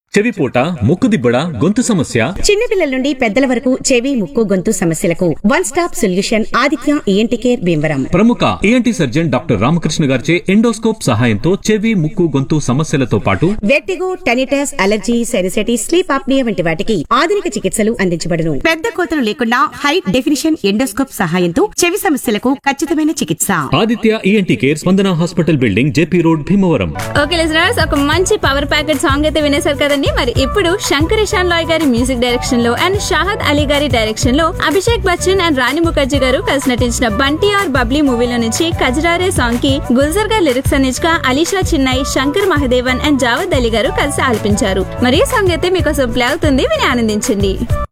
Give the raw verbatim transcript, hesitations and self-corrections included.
చెవిపోట, ముక్కుదిబ్బడ, గొంతు సమస్య, చిన్నపిల్లల నుండి పెద్దల వరకు చెవి, ముక్కు, గొంతు సమస్యలకు one stop solution Aditya ENT care Bhimavaram. ప్రముఖ ఈఎన్టీ సర్జన్ డాక్టర్ రామకృష్ణ గారిచే ఎండోస్కోప్ సహాయంతో చెవి, ముక్కు, గొంతు సమస్యలతో పాటు vertigo, tinnitus, allergy, సెరిసెటిస్, sleep apnoea వంటి వాటికి ఆధునిక చికిత్సలు అందించబడును. పెద్ద కోతలు లేకుండా హై డెఫినిషన్ ఎండోస్కోప్ సహాయంతో చెవి సమస్యలకు ఖచ్చితమైన చికిత్స. ఆదిత్య ఈఎన్టీ కేర్, స్పందన hospital building, JP road, Bhimavaram. Okay listeners, ఒక మంచి పవర్ ప్యాకెట్ సాంగ్ అయితే వినేశారు కదండి. మరి ఇప్పుడు శంకర్ ఇషాన్ లాయ్ గారి మ్యూజిక్ డైరెక్షన్ లో అండ్ షాహద్ అలీ గారి డైరెక్షన్ లో అభిషేక్ బచ్చన్ అండ్ రాణి ముఖర్జీ గారు కలిసి నటించిన బంటి ఆర్ బబ్లీ మూవీలో నుంచి కజరారే సాంగ్ కి గుల్జర్ గారు లిరిక్స్ అందించగా అలీషా చిన్నై, శంకర్ మహదేవన్ అండ్ జావద్ అలీ గారు కలిసి ఆలపించారు. మరి ఈ సాంగ్ అయితే మీకోసం ప్లే అవుతుంది, విని ఆనందించండి.